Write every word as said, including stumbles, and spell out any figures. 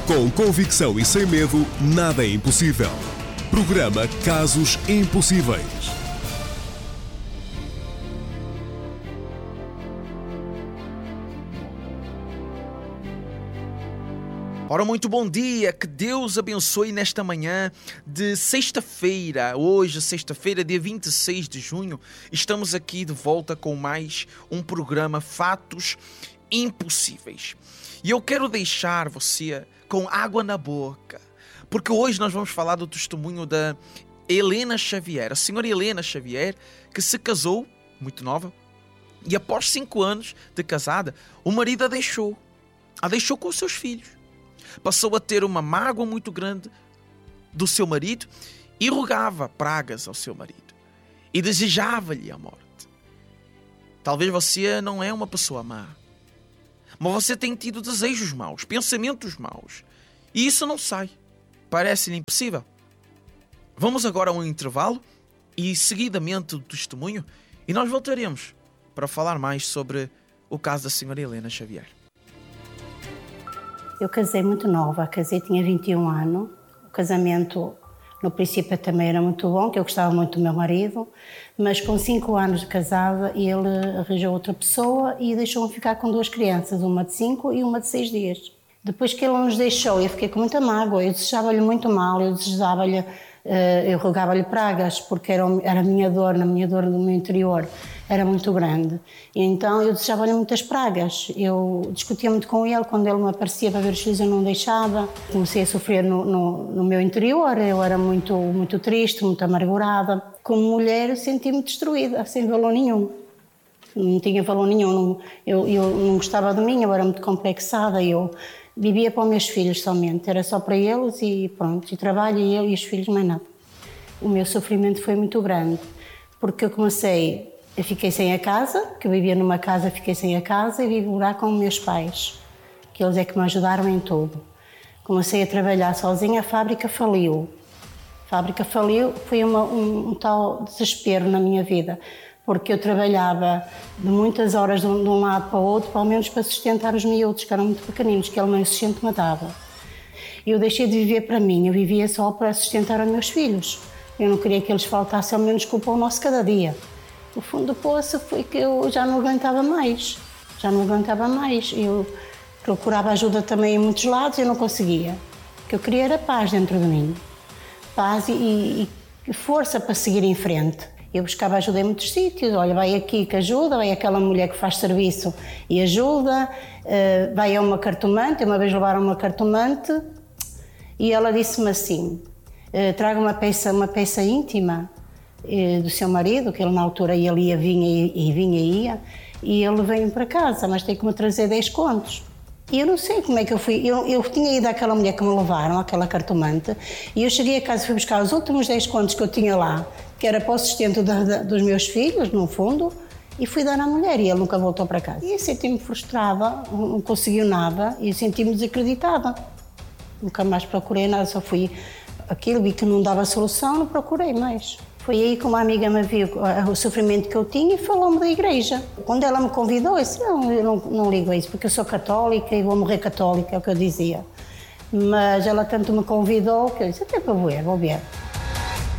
Com convicção e sem medo, nada é impossível. Programa Casos Impossíveis. Ora, muito bom dia, que Deus abençoe nesta manhã de sexta-feira. Hoje, sexta-feira, dia vinte e seis de junho, estamos aqui de volta com mais um programa Fatos Impossíveis. E eu quero deixar você com água na boca, porque hoje nós vamos falar do testemunho da Helena Xavier, a senhora Helena Xavier, que se casou, muito nova, e após cinco anos de casada, o marido a deixou, a deixou com os seus filhos. Passou a ter uma mágoa muito grande do seu marido e rogava pragas ao seu marido e desejava-lhe a morte. Talvez você não é uma pessoa má, mas você tem tido desejos maus, pensamentos maus, e isso não sai. Parece-lhe impossível. Vamos agora a um intervalo e seguidamente o testemunho, e nós voltaremos para falar mais sobre o caso da senhora Helena Xavier. Eu casei muito nova, casei, tinha vinte e um anos. O casamento, no princípio, também era muito bom, que eu gostava muito do meu marido, mas com cinco anos de casada, ele arranjou outra pessoa e deixou-me ficar com duas crianças, uma de cinco e uma de seis dias. Depois que ele nos deixou, eu fiquei com muita mágoa, eu desejava-lhe muito mal, eu desejava-lhe, eu rogava-lhe pragas, porque era, era a minha dor, na minha dor do meu interior, era muito grande. E então eu desejava-lhe muitas pragas. Eu discutia muito com ele, quando ele me aparecia para ver os filhos eu não deixava. Comecei a sofrer no, no, no meu interior, eu era muito, muito triste, muito amargurada. Como mulher eu senti-me destruída, sem valor nenhum. Não tinha valor nenhum, não, eu, eu não gostava de mim, eu era muito complexada, eu vivia para os meus filhos somente, era só para eles e pronto, e trabalho e eu e os filhos, mais nada. O meu sofrimento foi muito grande, porque eu comecei... Eu fiquei sem a casa, que eu vivia numa casa, fiquei sem a casa e vim morar com meus pais, que eles é que me ajudaram em tudo. Comecei a trabalhar sozinha, a fábrica faliu. A fábrica faliu, foi uma, um, um tal desespero na minha vida, porque eu trabalhava de muitas horas de um, de um lado para o outro, pelo menos para sustentar os miúdos, que eram muito pequeninos, que ele não sustento me dava. Eu deixei de viver para mim, eu vivia só para sustentar os meus filhos. Eu não queria que eles faltassem, ao menos com o pão nosso cada dia. O fundo do poço foi que eu já não aguentava mais, já não aguentava mais. Eu procurava ajuda também em muitos lados e eu não conseguia. O que eu queria era paz dentro de mim, paz e, e força para seguir em frente. Eu buscava ajuda em muitos sítios, olha, vai aqui que ajuda, vai aquela mulher que faz serviço e ajuda, vai a uma cartomante, uma vez levaram uma cartomante e ela disse-me assim, traga uma peça, uma peça íntima do seu marido, que ele na altura ele ia, vinha e vinha e ia, e ele veio para casa, mas tem que me trazer dez contos. E eu não sei como é que eu fui, eu, eu tinha ido àquela mulher que me levaram, àquela cartomante, e eu cheguei a casa e fui buscar os últimos dez contos que eu tinha lá, que era para o sustento da, da, dos meus filhos, no fundo, e fui dar à mulher, e ele nunca voltou para casa. E eu senti-me frustrada, não conseguiu nada, e senti-me desacreditada. Nunca mais procurei nada, só fui aquilo, vi que não dava solução, não procurei mais. Foi aí que uma amiga me viu o sofrimento que eu tinha e falou-me da igreja. Quando ela me convidou, eu disse, não, eu não, não ligo a isso, porque eu sou católica e vou morrer católica, é o que eu dizia. Mas ela tanto me convidou que eu disse, até para ver, vou ver.